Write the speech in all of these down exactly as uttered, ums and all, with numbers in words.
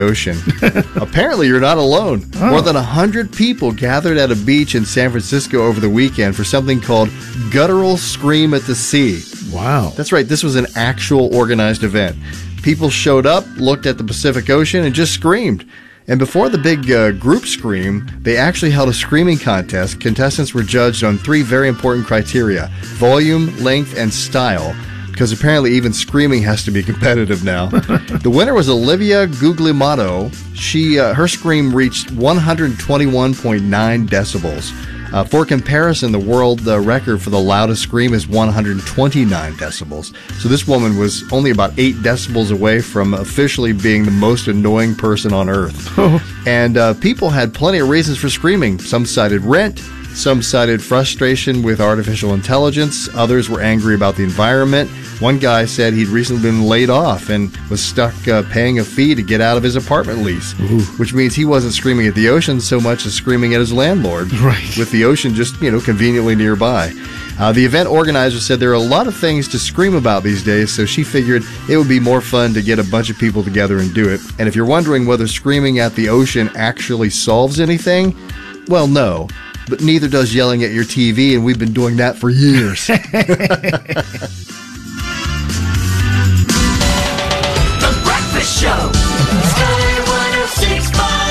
Ocean. Apparently, you're not alone. Oh. More than one hundred people gathered at a beach in San Francisco over the weekend for something called Guttural Scream at the Sea. Wow. That's right. This was an actual organized event. People showed up, looked at the Pacific Ocean, and just screamed. And before the big uh, group scream, they actually held a screaming contest. Contestants were judged on three very important criteria: volume, length, and style. Because apparently even screaming has to be competitive now. The winner was Olivia Guglielmato. She, uh, her scream reached one hundred twenty-one point nine decibels. Uh, for comparison, the world uh, record for the loudest scream is one hundred twenty-nine decibels. So this woman was only about eight decibels away from officially being the most annoying person on Earth. And uh, people had plenty of reasons for screaming. Some cited rent. Some cited frustration with artificial intelligence. Others were angry about the environment. One guy said he'd recently been laid off and was stuck uh, paying a fee to get out of his apartment lease, Ooh. Which means he wasn't screaming at the ocean so much as screaming at his landlord, right. with the ocean just, you know, conveniently nearby. Uh, the event organizer said there are a lot of things to scream about these days, so she figured it would be more fun to get a bunch of people together and do it. And if you're wondering whether screaming at the ocean actually solves anything, well, no. But neither does yelling at your T V, and we've been doing that for years. The Breakfast Show. Sky one oh six point five.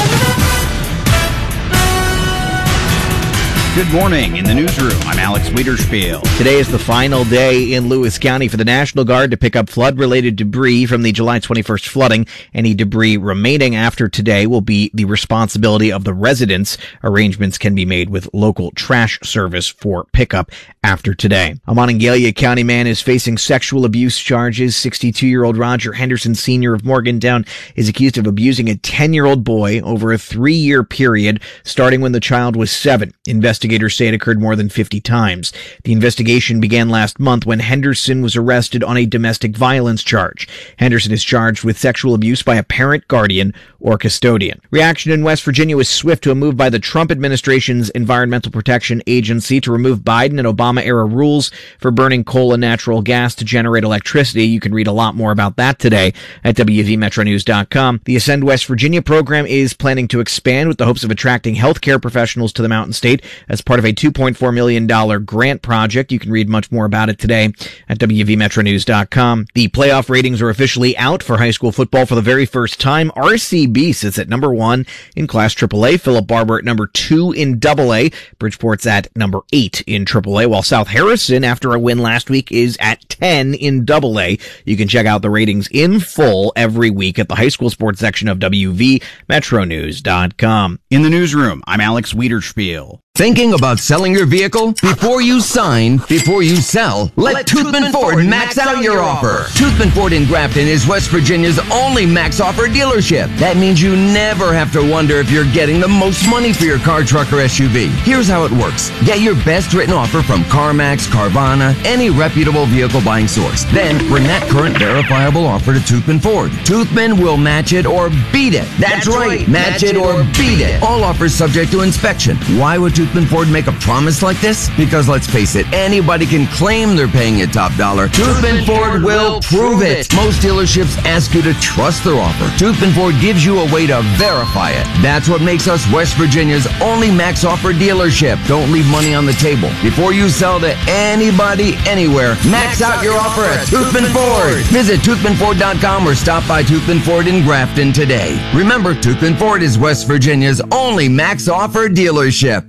Good morning. In the newsroom, I'm Alex Wiederspiel. Today is the final day in Lewis County for the National Guard to pick up flood-related debris from the July twenty-first flooding. Any debris remaining after today will be the responsibility of the residents. Arrangements can be made with local trash service for pickup after today. A Monongalia County man is facing sexual abuse charges. sixty-two-year-old Roger Henderson, Senior of Morgantown, is accused of abusing a ten-year-old boy over a three-year period, starting when the child was seven. Investigators say it occurred more than fifty times. The investigation began last month when Henderson was arrested on a domestic violence charge. Henderson is charged with sexual abuse by a parent, guardian, or custodian. Reaction in West Virginia was swift to a move by the Trump administration's Environmental Protection Agency to remove Biden and Obama-era rules for burning coal and natural gas to generate electricity. You can read a lot more about that today at W V Metro News dot com. The Ascend West Virginia program is planning to expand with the hopes of attracting healthcare professionals to the Mountain State as part of a two point four million dollars grant project. You can read much more about it today at W V Metro News dot com. The playoff ratings are officially out for high school football for the very first time. R C B sits at number one in Class triple A. Philip Barber at number two in double A. Bridgeport's at number eight in triple A, while South Harrison, after a win last week, is at ten in double A. You can check out the ratings in full every week at the high school sports section of W V Metro News dot com. In the newsroom, I'm Alex Wiederspiel. Thinking about selling your vehicle? Before you sign, before you sell, let, let Toothman Ford, Ford max out your offer. Toothman Ford in Grafton is West Virginia's only max offer dealership. That means you never have to wonder if you're getting the most money for your car, truck, or S U V. Here's how it works. Get your best written offer from CarMax, Carvana, any reputable vehicle buying source. Then bring that current verifiable offer to Toothman Ford. Toothman will match it or beat it. That's, That's right, right. Match, match it or beat it. All offers subject to inspection. Why would Toothman Ford make a promise like this? Because let's face it, anybody can claim they're paying you top dollar. Toothman Ford will prove it. Most dealerships ask you to trust their offer. Toothman Ford gives you a way to verify it. That's what makes us West Virginia's only max offer dealership. Don't leave money on the table. Before you sell to anybody, anywhere, max out your offer at Toothman Ford. Visit Toothman Ford dot com or stop by Toothman Ford in Grafton today. Remember, Toothman Ford is West Virginia's only max offer dealership.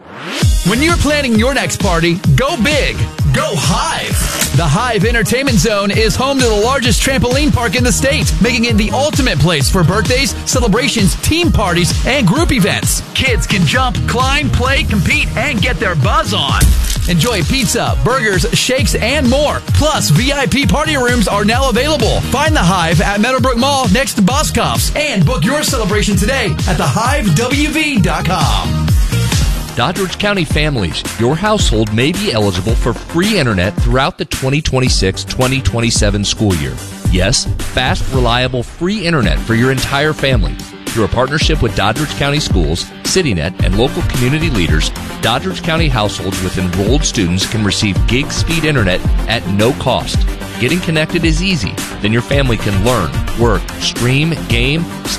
When you're planning your next party, go big. Go Hive. The Hive Entertainment Zone is home to the largest trampoline park in the state, making it the ultimate place for birthdays, celebrations, team parties, and group events. Kids can jump, climb, play, compete, and get their buzz on. Enjoy pizza, burgers, shakes, and more. Plus, V I P party rooms are now available. Find the Hive at Meadowbrook Mall next to Boscov's, and book your celebration today at the hive w v dot com. Doddridge County families, your household may be eligible for free internet throughout the twenty twenty-six twenty twenty-seven school year. Yes, fast, reliable, free internet for your entire family. Through a partnership with Doddridge County Schools, CityNet, and local community leaders, Doddridge County households with enrolled students can receive gig speed internet at no cost. Getting connected is easy. Then your family can learn, work, stream, game,